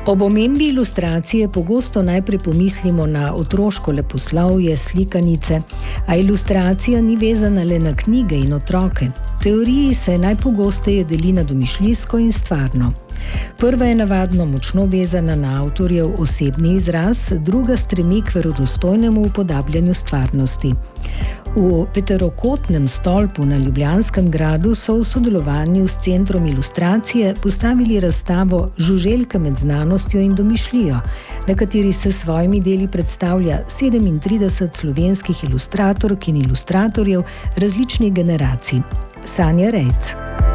Ob omembi ilustracije pogosto najprej pomislimo na otroško leposlovje, slikanice, a ilustracija ni vezana le na knjige in otroke. V teoriji se najpogosteje deli na domišljijsko in stvarno. Prva je navadno močno vezana na avtorjev osebni izraz, druga stremi k verodostojnemu upodabljanju stvarnosti. V Peterokotnem stolpu na Ljubljanskem gradu so v sodelovanju s Centrom ilustracije postavili razstavo Žuželka med znanostjo in domišljijo, na kateri se s svojimi deli predstavlja 37 slovenskih ilustratork in ilustratorjev različnih generacij. Sanja Rejc.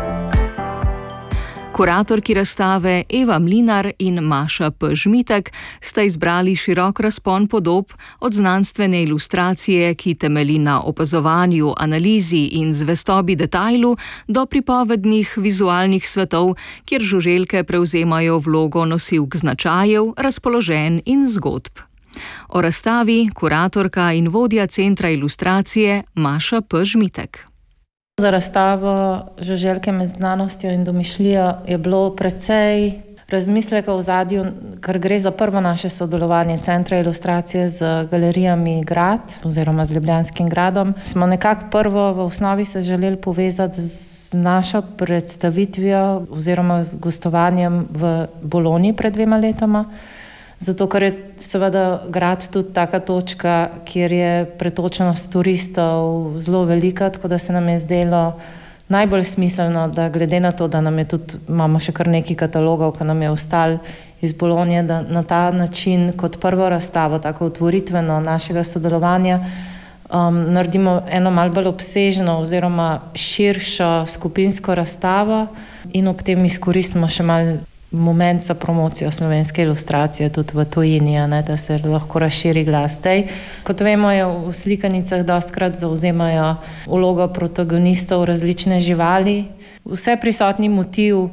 Kuratorki razstave Eva Mlinar in Maša P. Žmitek sta izbrali širok razpon podob od znanstvene ilustracije, ki temelji na opazovanju, analizi in zvestobi detajlu, do pripovednih vizualnih svetov, kjer žuželke prevzemajo vlogo nosilk značajev, razpoloženj in zgodb. O razstavi kuratorka in vodja Centra ilustracije Maša P. Žmitek. Za razstavo Žuželke med znanostjo in domišljijo je bilo precej razmisleka v ozadju, ker gre za prvo naše sodelovanje Centra ilustracije z galerijami Grad oziroma z Ljubljanskim gradom. Smo nekako prvo v osnovi se želeli povezati z našo predstavitvijo oziroma z gostovanjem v Bologni pred 2 letoma. Zato, ker je seveda grad tudi taka točka, kjer je pretočenost turistov zelo velika, tako da se nam je zdelo najbolj smiselno, da glede na to, da nam je tudi, imamo še kar nekaj katalogov, ki nam je ostalo iz Bologne, da na ta način kot prvo razstavo, tako otvoritveno našega sodelovanja, naredimo eno malo bolj obsežno oziroma širšo skupinsko razstavo in ob tem izkoristimo še malo moment za promocijo slovenske ilustracije tudi v tujini, da se lahko razširi glas. Kot vemo, je v slikanicah dostikrat zauzemajo vlogo protagonistov različne živali. Vse prisotni motiv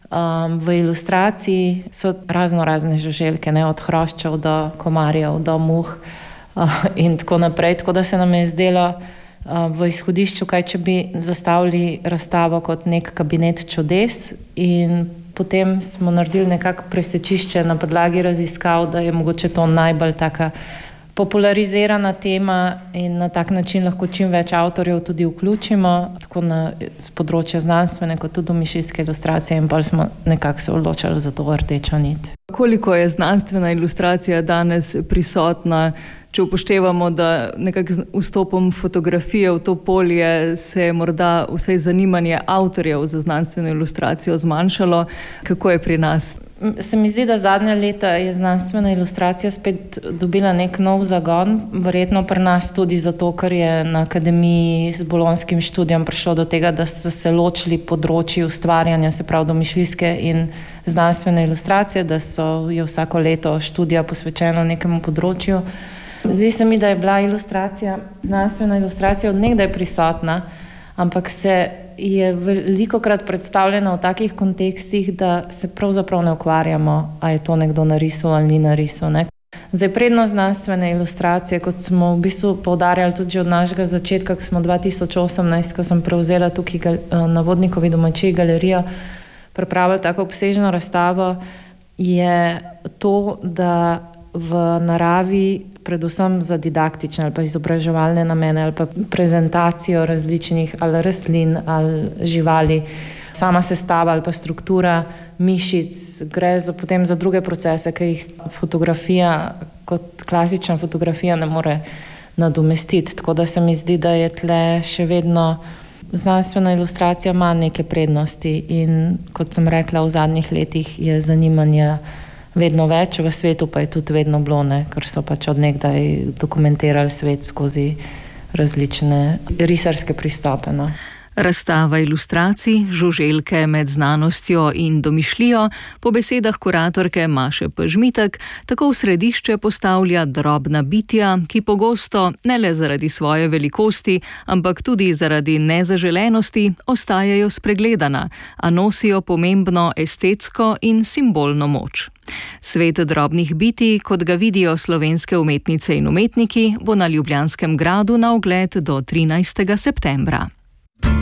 v ilustraciji so razne žuželke, od hroščev do komarjev, do muh in tako naprej. Tako da se nam je zdelo v izhodišču, kaj če bi zastavili razstavo kot nek kabinet čudes, in potem smo naredili nekako presečišče na podlagi raziskav, da je mogoče to najbolj taka popularizirana tema in na tak način lahko čim več avtorjev tudi vključimo, tako z področja znanstvene kot tudi domišljijske ilustracije, in bolj smo nekako se odločili za to rdečo nit. Koliko je znanstvena ilustracija danes prisotna? Če upoštevamo, da nekako z vstopom fotografije v to polje se je morda vsaj zanimanje avtorjev za znanstveno ilustracijo zmanjšalo, kako je pri nas? Se mi zdi, da zadnja leta je znanstvena ilustracija spet dobila nek nov zagon, verjetno pri nas tudi zato, ker je na akademiji z bolonjskim študijem prišlo do tega, da so se ločili področji ustvarjanja, se pravi domišljijske in znanstvene ilustracije, da je vsako leto študija posvečena nekemu področju. Zdi se mi, da je bila znanstvena ilustracija od nekdaj prisotna, ampak se je velikokrat predstavljena v takih kontekstih, da se pravzaprav ne ukvarjamo, a je to nekdo narisal ali ni narisal. Zdaj, prednost znanstvene ilustracije, kot smo v bistvu poudarjali tudi že od našega začetka, ko smo 2018, ko sem prevzela tukaj na Vodnikovi domačiji galerijo, pripravili tako obsežno razstavo, je to, da v naravi, predvsem za didaktične ali pa izobraževalne namene ali pa prezentacijo različnih ali rastlin ali živali, sama sestava ali pa struktura mišic, gre potem za druge procese, ki jih fotografija kot klasična fotografija ne more nadomestiti. Tako da se mi zdi, da je tle še vedno znanstvena ilustracija ima neke prednosti in kot sem rekla, v zadnjih letih je zanimanje vedno več, v svetu pa je tudi vedno bilo, ker so pač od nekdaj dokumentirali svet skozi različne risarske pristope. Razstava ilustracij Žuželke med znanostjo in domišljijo po besedah kuratorke Maše P. Žmitek tako v središče postavlja drobna bitja, ki pogosto ne le zaradi svoje velikosti, ampak tudi zaradi nezaželenosti ostajajo spregledana, a nosijo pomembno estetsko in simbolno moč. Svet drobnih bitij, kot ga vidijo slovenske umetnice in umetniki, bo na Ljubljanskem gradu na ogled do 13. septembra.